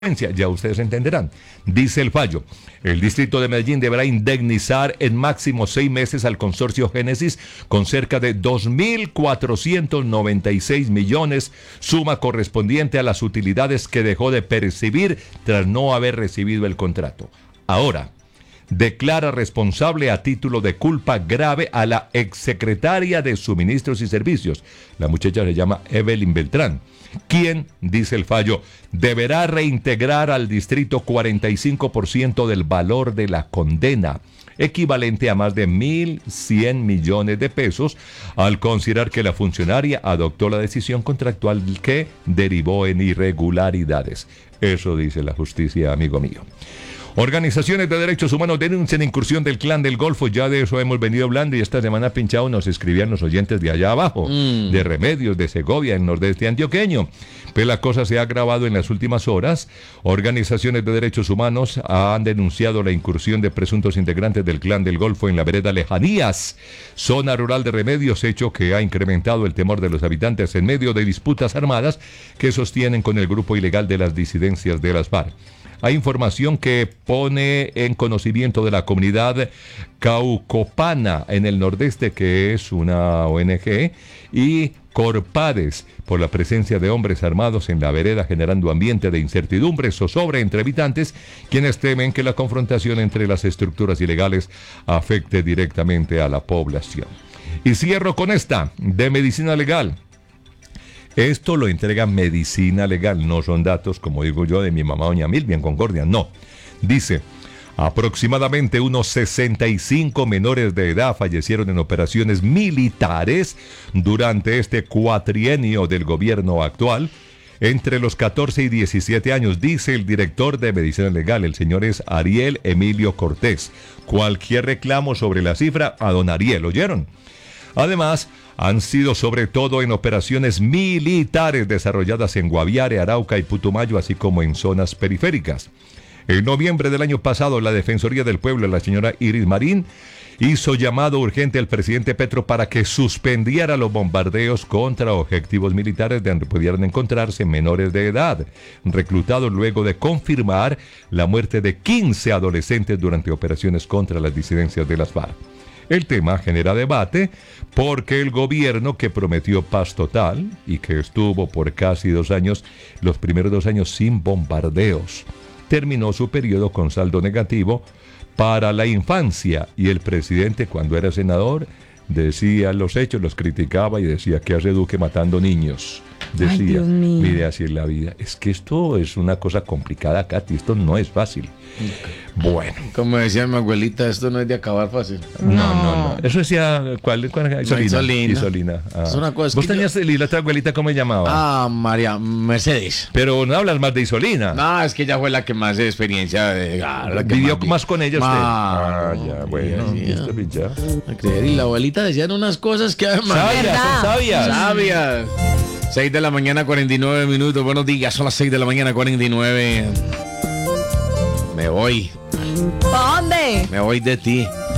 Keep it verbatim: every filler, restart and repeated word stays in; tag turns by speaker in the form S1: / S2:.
S1: Ya ustedes entenderán. Dice el fallo, el distrito de Medellín deberá indemnizar en máximo seis meses al consorcio Génesis con cerca de dos mil cuatrocientos noventa y seis millones, suma correspondiente a las utilidades que dejó de percibir tras no haber recibido el contrato. Ahora, declara responsable a título de culpa grave a la exsecretaria de Suministros y Servicios. La muchacha se llama Evelyn Beltrán, quien, dice el fallo, deberá reintegrar al distrito cuarenta y cinco por ciento del valor de la condena, equivalente a más de mil cien millones de pesos, al considerar que la funcionaria adoptó la decisión contractual que derivó en irregularidades. Eso dice la justicia, amigo mío. Organizaciones de derechos humanos denuncian incursión del Clan del Golfo. Ya de eso hemos venido hablando y esta semana pinchado nos escribían los oyentes de allá abajo, mm. de Remedios, de Segovia, en nordeste antioqueño. Pues la cosa se ha agravado en las últimas horas. Organizaciones de derechos humanos han denunciado la incursión de presuntos integrantes del Clan del Golfo en la vereda Lejanías, zona rural de Remedios, hecho que ha incrementado el temor de los habitantes en medio de disputas armadas que sostienen con el grupo ilegal de las disidencias de las FARC. Hay información que pone en conocimiento de la comunidad Caucopana en el nordeste, que es una O N G, y Corpades, por la presencia de hombres armados en la vereda, generando ambiente de incertidumbre, zozobra entre habitantes, quienes temen que la confrontación entre las estructuras ilegales afecte directamente a la población. Y cierro con esta, de medicina legal. Esto lo entrega Medicina Legal, no son datos, como digo yo, de mi mamá doña Milvia en Concordia, no. Dice, aproximadamente unos sesenta y cinco menores de edad fallecieron en operaciones militares durante este cuatrienio del gobierno actual, entre los catorce y diecisiete años, dice el director de Medicina Legal, el señor es Ariel Emilio Cortés. Cualquier reclamo sobre la cifra, a don Ariel, ¿oyeron? Además, han sido sobre todo en operaciones militares desarrolladas en Guaviare, Arauca y Putumayo, así como en zonas periféricas. En noviembre del año pasado, la Defensoría del Pueblo, la señora Iris Marín, hizo llamado urgente al presidente Petro para que suspendiera los bombardeos contra objetivos militares donde pudieran encontrarse menores de edad, reclutados luego de confirmar la muerte de quince adolescentes durante operaciones contra las disidencias de las FARC. El tema genera debate porque el gobierno que prometió paz total y que estuvo por casi dos años, los primeros dos años sin bombardeos, terminó su periodo con saldo negativo para la infancia, y el presidente, cuando era senador, decía los hechos, los criticaba y decía que hace Duque matando niños. Decía, mire, así es la vida. Es que esto es una cosa complicada, Katy, esto no es fácil. Bueno.
S2: Como decía mi abuelita, esto no es de acabar fácil.
S1: No, no, no. Eso decía, ¿cuál? cuál Isolina.
S2: Isolina.
S1: Isolina. Ah.
S2: Es una cosa.
S1: ¿Vos tenías yo... y la otra abuelita cómo se llamaba?
S2: Ah, María Mercedes.
S1: Pero no hablas más de Isolina.
S2: No, es que ella fue la que más de experiencia de, ah, la que
S1: vivió
S2: más,
S1: más con ella usted.
S2: Ah,
S1: ya, bueno.
S2: Sí,
S1: sí, ya.
S2: Y la abuelita decían unas cosas que además.
S1: Sabias, son sabias.
S2: Sabias. seis de la mañana, cuarenta y nueve minutos. Buenos días, son las seis de la mañana, cuarenta y nueve. Me voy.
S3: ¿Dónde?
S2: Me voy de ti.